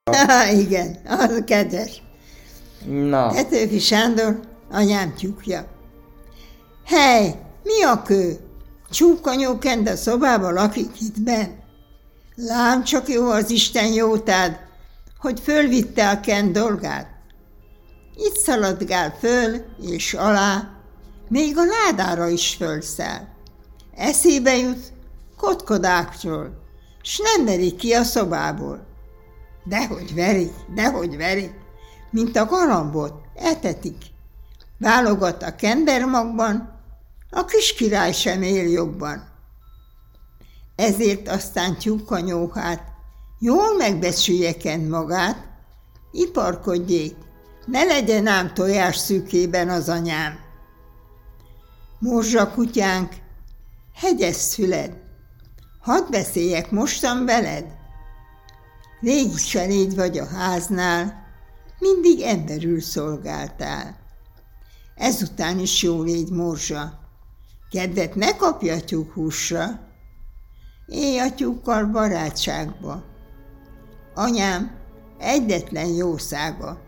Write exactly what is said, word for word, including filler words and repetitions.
Há, igen, az kedves. Na. Petőfi Sándor, anyám tyúkja. Hely, mi a kő? Csúkanyó kend a szobába lakik itt benn. Lám, csak jó az Isten jótád, hogy fölvitte a kend dolgát. Itt szaladgál föl és alá, még a ládára is fölszáll. Eszébe jut kotkodákról, s nem verik ki a szobából. Dehogy verik, dehogy verik, mint a galambot, etetik. Válogat a kendermagban, a kis király sem él jobban. Ezért aztán tyúkanyóhát jól megbecsülje kend magát, iparkodjék, ne legyen ám tojás szűkében az anyám. Morzsa kutyánk, hegyes szüled, hadd beszéljek mostan veled. Rég se légy vagy a háznál, mindig emberül szolgáltál. Ezután is jó légy morzsa, kedvet ne kapj a tyúkhúsra, élj a tyúkkal barátságba. Anyám egyetlen jószága.